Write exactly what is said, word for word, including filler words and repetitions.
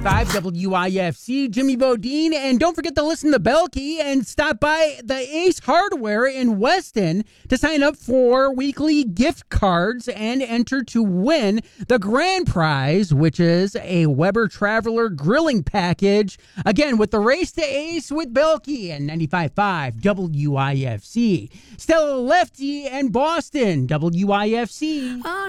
five W I F C, Jimmy Bodine, and don't forget to listen to Belky and stop by the Ace Hardware in Weston to sign up for weekly gift cards and enter to win the grand prize, which is a Weber Traveler grilling package. Again, with the Race to Ace with Belky and ninety-five point five W I F C. Stella Lefty and Boston, W I F C.